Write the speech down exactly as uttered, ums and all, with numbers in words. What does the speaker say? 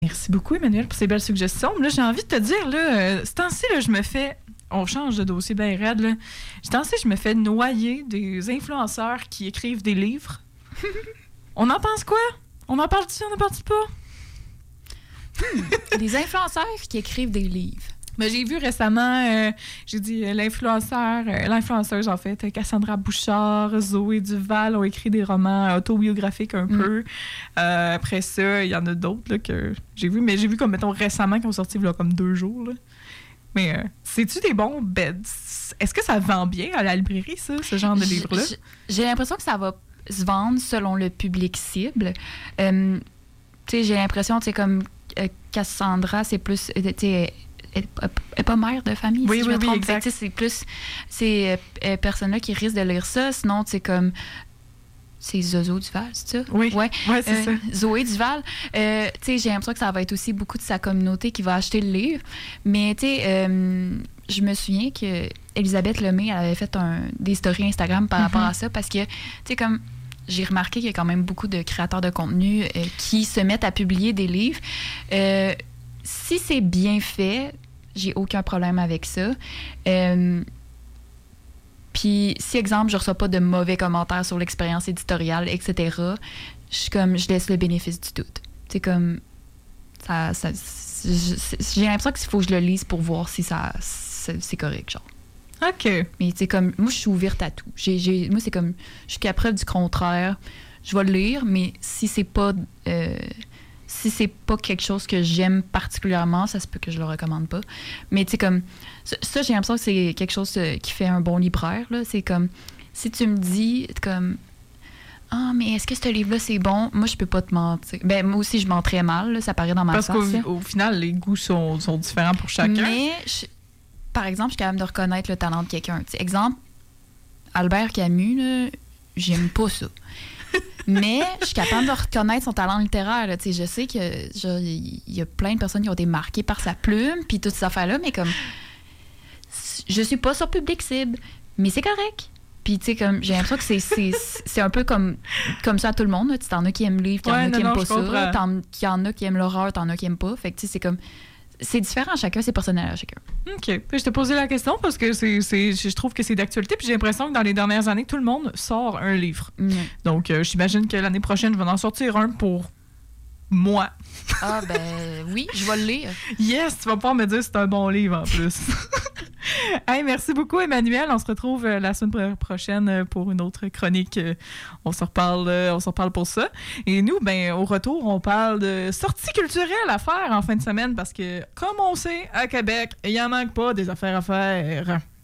Merci beaucoup, Emmanuel, pour ces belles suggestions. Là, j'ai envie de te dire, là, euh, ce temps-ci, là, je me fais... On change de dossier bien raide, là. Ce temps-ci, je me fais noyer des influenceurs qui écrivent des livres. On en pense quoi? On en parle-tu? On en parle-tu pas? Hmm, des influenceurs qui écrivent des livres. Mais j'ai vu récemment, euh, j'ai dit euh, l'influenceur, euh, l'influenceuse en fait, Cassandra Bouchard, Zoé Duval ont écrit des romans autobiographiques un mm. peu. Euh, après ça, il y en a d'autres là, que j'ai vu, mais j'ai vu comme mettons récemment qui ont sorti là, comme deux jours. Là. Mais euh, c'est-tu des bons beds? Est-ce que ça vend bien à la librairie, ça, ce genre de livre-là? J'ai l'impression que ça va se vendre selon le public cible. Euh, tu sais, j'ai l'impression, tu sais, comme euh, Cassandra, c'est plus, tu sais, elle n'est pas mère de famille, oui, si oui, je me trompe. Oui, exact. C'est plus ces euh, personnes-là qui risquent de lire ça. Sinon, c'est comme... C'est Zozo Duval, c'est ça? Oui, ouais, ouais, c'est euh, ça. Zoé Duval. Euh, tu sais, j'ai l'impression que ça va être aussi beaucoup de sa communauté qui va acheter le livre. Mais, tu sais, euh, je me souviens que Elisabeth Lemay, elle avait fait un, des stories Instagram par mm-hmm. rapport à ça parce que, tu sais, comme... J'ai remarqué qu'il y a quand même beaucoup de créateurs de contenu euh, qui se mettent à publier des livres. Euh, si c'est bien fait, j'ai aucun problème avec ça. Euh, Puis, si, exemple, je ne reçois pas de mauvais commentaires sur l'expérience éditoriale, et cetera, je suis comme, je laisse le bénéfice du doute. C'est comme, ça, ça, j'ai l'impression qu'il faut que je le lise pour voir si ça, c'est, c'est correct, genre. OK. Mais, tu sais, comme, moi, je suis ouverte à tout. J'ai, j'ai, moi, c'est comme, jusqu'à preuve du contraire, je vais le lire, mais si c'est pas... Euh, si c'est pas quelque chose que j'aime particulièrement, ça se peut que je le recommande pas. Mais tu sais, comme, ça, ça, j'ai l'impression que c'est quelque chose qui fait un bon libraire, là. C'est comme, si tu me dis, comme, ah, mais est-ce que ce livre-là, c'est bon? Moi, je peux pas te mentir. Ben, moi aussi, je mens très mal, là, ça paraît dans ma face. Parce qu'au au final, les goûts sont, sont différents pour chacun. Mais, je, par exemple, je suis capable de reconnaître le talent de quelqu'un. T'sais, exemple, Albert Camus, là, j'aime pas ça. Mais je suis capable de reconnaître son talent littéraire. Là. Je sais qu'il y a plein de personnes qui ont été marquées par sa plume, puis toutes ces affaires-là, mais comme, je suis pas sur public cible, mais c'est correct. Puis, tu sais, comme, j'ai l'impression que c'est, c'est, c'est un peu comme, comme ça à tout le monde. Tu t'en as qui aiment le livre, t'en ouais, as non, qui aiment non, pas ça. T'en, qu'il y en a qui aiment l'horreur, t'en as qui aiment pas. Fait que, tu sais, c'est comme... C'est différent à chacun, c'est personnel à chacun. OK. Je t'ai posé la question parce que c'est, c'est, je trouve que c'est d'actualité. Puis j'ai l'impression que dans les dernières années, tout le monde sort un livre. Mm. Donc, euh, j'imagine que l'année prochaine, je vais en sortir un pour moi. Ah, ben oui, je vais le lire. Yes, tu vas pouvoir me dire que c'est un bon livre en plus. Hey, merci beaucoup, Emmanuel. On se retrouve euh, la semaine prochaine pour une autre chronique. Euh, on se reparle, euh, on se reparle pour ça. Et nous, ben, au retour, on parle de sorties culturelles à faire en fin de semaine parce que, comme on sait, à Québec, il n'en manque pas des affaires à faire.